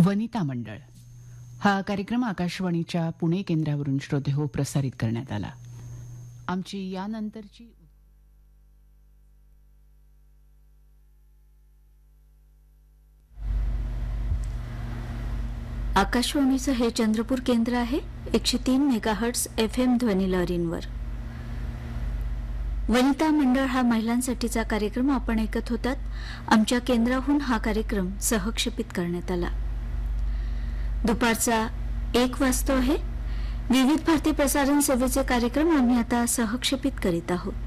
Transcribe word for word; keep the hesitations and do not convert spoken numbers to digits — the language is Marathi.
वनिता मंडळ हा कार्यक्रम आकाशवाणीच्या पुणे केंद्रावरून श्रोतेहो प्रसारित करण्यात आला. आमची यानंतरची आकाशवाणीचं हे चंद्रपूर केंद्र आहे. एकशे तीन मेगाहर्ट्स एफ एम ध्वनिलहरींवर वनिता मंडळ हा महिलांसाठीचा कार्यक्रम आपण ऐकत होतात. आमच्या केंद्राहून हा कार्यक्रम सहक्षेपित करण्यात आला. दुपारचा एक वाजतो आहे. विविध भारती प्रसारण सेवेचे कार्यक्रम आम्ही आता सहक्षेपित करीत आहोत.